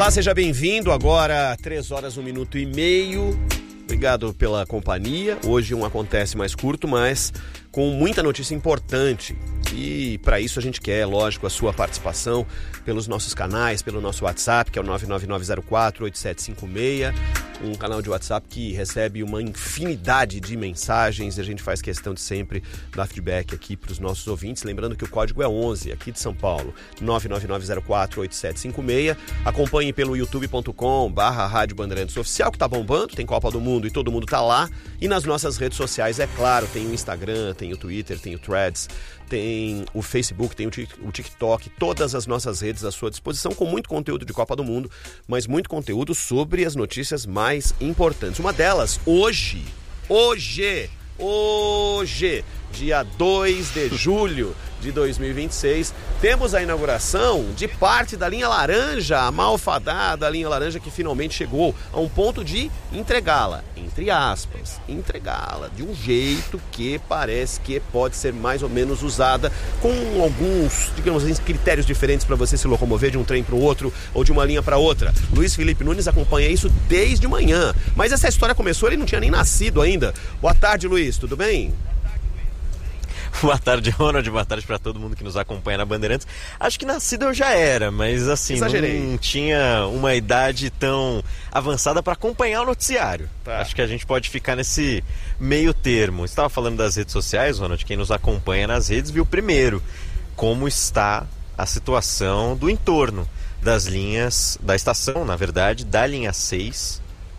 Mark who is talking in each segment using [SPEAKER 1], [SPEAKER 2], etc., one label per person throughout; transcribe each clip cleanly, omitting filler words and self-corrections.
[SPEAKER 1] Olá, seja bem-vindo. Agora 3 horas, 1 minuto e meio. Obrigado pela companhia. Hoje um acontece mais curto, mas com muita notícia importante. E para isso a gente quer, lógico, a sua participação pelos nossos canais, pelo nosso WhatsApp, que é o 999048756, um canal de WhatsApp que recebe uma infinidade de mensagens e a gente faz questão de sempre dar feedback aqui para os nossos ouvintes. Lembrando que o código é 11, aqui de São Paulo, 999048756. Acompanhe pelo youtube.com/Rádio Bandeirantes Oficial, que tá bombando, tem Copa do Mundo e todo mundo tá lá. E nas nossas redes sociais, é claro, tem o Instagram, tem o Twitter, tem o Threads, tem o Facebook, tem o TikTok, todas as nossas redes à sua disposição, com muito conteúdo de Copa do Mundo, mas muito conteúdo sobre as notícias mais importantes. Uma delas, hoje, dia 2 de julho de 2026, temos a inauguração de parte da linha laranja, a malfadada linha laranja que finalmente chegou a um ponto de entregá-la, entre aspas, entregá-la de um jeito que parece que pode ser mais ou menos usada com alguns, digamos assim, critérios diferentes para você se locomover de um trem para o outro ou de uma linha para outra. Luiz Felipe Nunes acompanha isso desde manhã, mas essa história começou, ele não tinha nem nascido ainda. Boa tarde, Luiz, tudo bem?
[SPEAKER 2] Boa tarde, Ronald. Boa tarde para todo mundo que nos acompanha na Bandeirantes. Acho que nascido eu já era, mas assim,
[SPEAKER 1] exagerei.
[SPEAKER 2] Não tinha uma idade tão avançada para acompanhar o noticiário. Tá. Acho que a gente pode ficar nesse meio termo. Estava falando das redes sociais, Ronald. Quem nos acompanha nas redes viu primeiro como está a situação do entorno das linhas, da estação, na verdade, da linha 6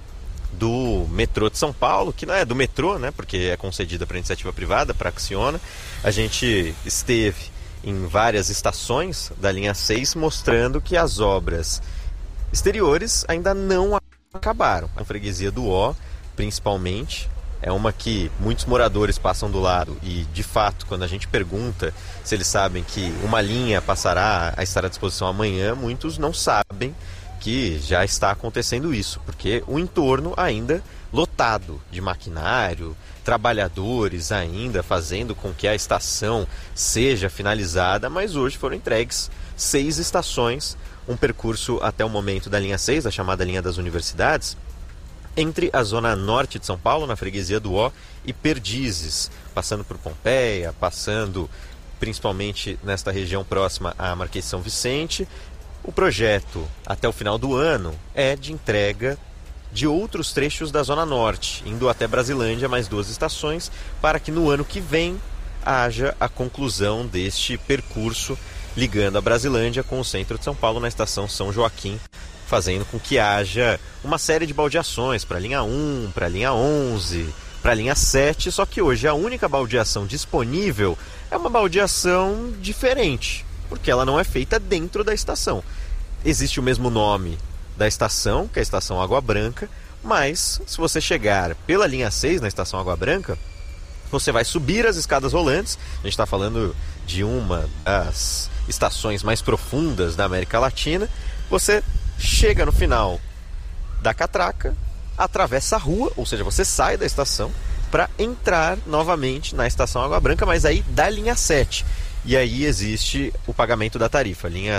[SPEAKER 2] do metrô de São Paulo, que não é do metrô, né, porque é concedida para iniciativa privada, para a Acciona. A gente esteve em várias estações da linha 6 mostrando que as obras exteriores ainda não acabaram. A freguesia do Ó, principalmente, é uma que muitos moradores passam do lado e, de fato, quando a gente pergunta se eles sabem que uma linha passará a estar à disposição amanhã, muitos não sabem que já está acontecendo isso, porque o entorno ainda lotado de maquinário, trabalhadores ainda fazendo com que a estação seja finalizada, mas hoje foram entregues 6 estações, um percurso até o momento da linha 6, a chamada linha das universidades, entre a zona norte de São Paulo, na freguesia do Ó, e Perdizes, passando por Pompeia, passando principalmente nesta região próxima à Marquês de São Vicente. O projeto, até o final do ano, é de entrega de outros trechos da Zona Norte, indo até Brasilândia, mais 2 estações, para que no ano que vem haja a conclusão deste percurso ligando a Brasilândia com o centro de São Paulo na estação São Joaquim, fazendo com que haja uma série de baldeações para a linha 1, para a linha 11, para a linha 7, só que hoje a única baldeação disponível é uma baldeação diferente, porque ela não é feita dentro da estação. Existe o mesmo nome da estação, que é a estação Água Branca, mas se você chegar pela linha 6 na estação Água Branca, você vai subir as escadas rolantes. A gente está falando de uma das estações mais profundas da América Latina. Você chega no final da catraca, atravessa a rua, ou seja, você sai da estação para entrar novamente na estação Água Branca, mas aí da linha 7. E aí existe o pagamento da tarifa. A linha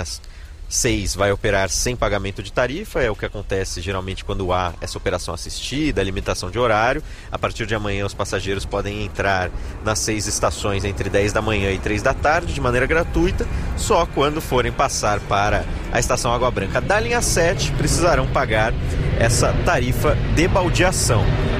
[SPEAKER 2] 6 vai operar sem pagamento de tarifa, é o que acontece geralmente quando há essa operação assistida, limitação de horário. A partir de amanhã os passageiros podem entrar nas 6 estações entre 10 da manhã e 3 da tarde de maneira gratuita, só quando forem passar para a estação Água Branca da linha 7 precisarão pagar essa tarifa de baldeação.